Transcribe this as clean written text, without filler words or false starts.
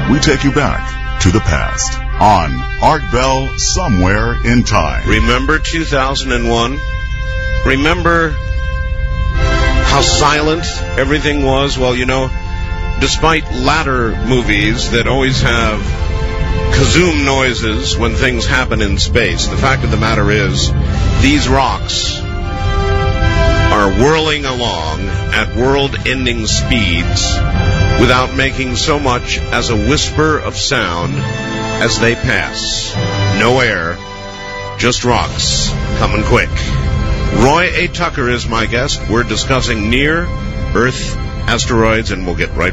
we take you back to the past on Art Bell Somewhere in Time. Remember 2001? Remember how silent everything was? Well, you know, despite latter movies that always have kazoom noises when things happen in space, the fact of the matter is these rocks are whirling along at world-ending speeds without making so much as a whisper of sound as they pass. No air, just rocks, coming quick. Roy A. Tucker is my guest. We're discussing near-Earth asteroids, and we'll get right